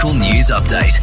local news update.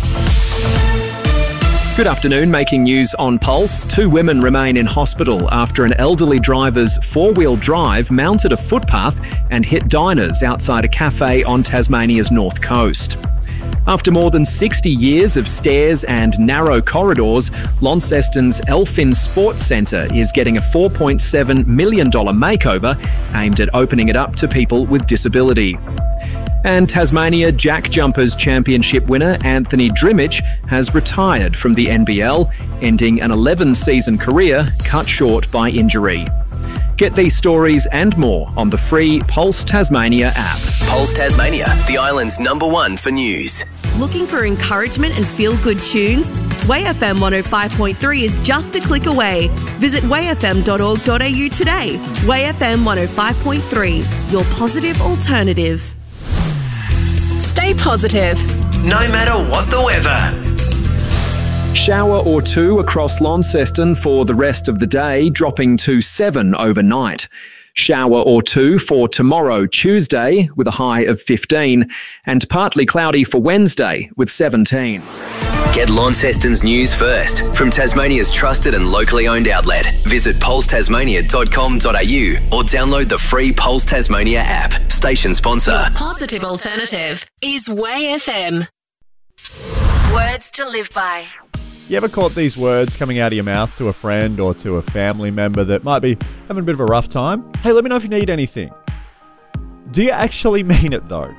Good afternoon, making news on Pulse. 2 women remain in hospital after an elderly driver's 4-wheel drive mounted a footpath and hit diners outside a cafe on Tasmania's north coast. After more than 60 years of stairs and narrow corridors, Launceston's Elphin Sports Centre is getting a $4.7 million makeover aimed at opening it up to people with disability. And Tasmania Jack Jumpers Championship winner Anthony Drimmich has retired from the NBL, ending an 11-season career cut short by injury. Get these stories and more on the free Pulse Tasmania app. Pulse Tasmania, the island's #1 for news. Looking for encouragement and feel-good tunes? WayFM 105.3 is just a click away. Visit wayfm.org.au today. WayFM 105.3, your positive alternative. Stay positive. No matter what the weather. Shower or 2 across Launceston for the rest of the day, dropping to 7 overnight. Shower or 2 for tomorrow, Tuesday, with a high of 15, and partly cloudy for Wednesday with 17. Get Launceston's news first from Tasmania's trusted and locally owned outlet. Visit pulsetasmania.com.au or download the free Pulse Tasmania app. Station sponsor. Your positive alternative is WayFM. Words to live by. You ever caught these words coming out of your mouth to a friend or to a family member that might be having a bit of a rough time? Hey, let me know if you need anything. Do you actually mean it though?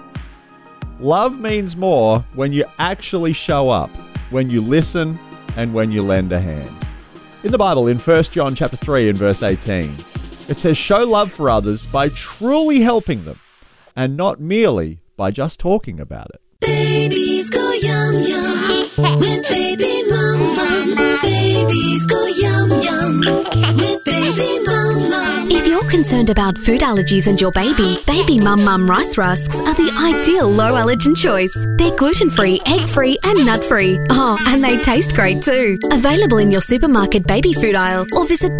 Love means more when you actually show up, when you listen, and when you lend a hand. In the Bible, in 1 John chapter 3 and verse 18, it says, show love for others by truly helping them and not merely by just talking about it. Babies go yum yum with baby mum mum. Babies go yum yum with baby mum mum. If you're concerned about food allergies and your baby, Baby Mum Mum Rice Rusks are the ideal low allergen choice. They're gluten-free, egg-free and nut-free. Oh, and they taste great too. Available in your supermarket baby food aisle or visit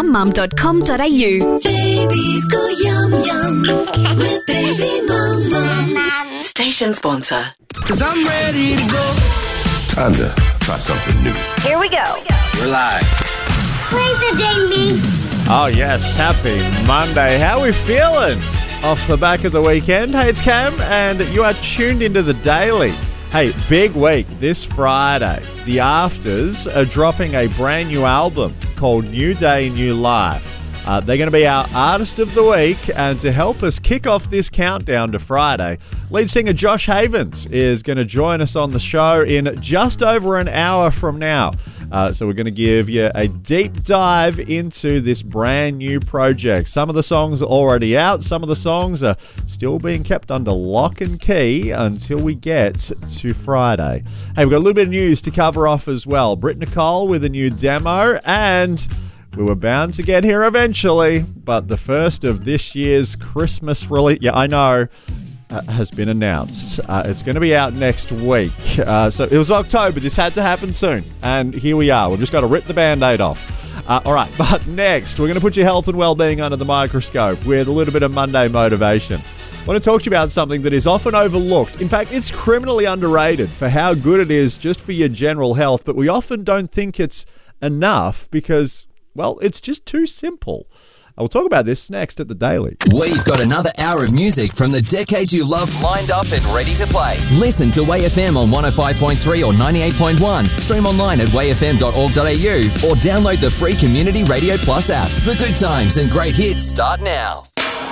babymummum.com.au. Babies go yum yum with baby mum mum. Station sponsor. 'Cause I'm ready to go. Time to try something new. Here we go. We're live. Play the daily. Oh yes, happy Monday. How are we feeling? Off the back of the weekend. Hey, it's Cam and you are tuned into The Daily. Hey, big week this Friday. The Afters are dropping a brand new album called New Day, New Life. They're going to be our Artist of the Week, and to help us kick off this countdown to Friday, lead singer Josh Havens is going to join us on the show in just over an hour from now. So we're going to give you a deep dive into this brand new project. Some of the songs are already out. Some of the songs are still being kept under lock and key until we get to Friday. Hey, we've got a little bit of news to cover off as well. Britt Nicole with a new demo, and we were bound to get here eventually, but the first of this year's Christmas release, yeah, I know, has been announced. It's going to be out next week. So it was October. This had to happen soon. And here we are. We've just got to rip the Band-Aid off. All right, but next, we're going to put your health and well-being under the microscope with a little bit of Monday motivation. I want to talk to you about something that is often overlooked. In fact, it's criminally underrated for how good it is just for your general health, but we often don't think it's enough because, well, it's just too simple. I will talk about this next at The Daily. We've got another hour of music from the decades you love lined up and ready to play. Listen to WayFM on 105.3 or 98.1. Stream online at wayfm.org.au or download the free Community Radio Plus app. The good times and great hits start now.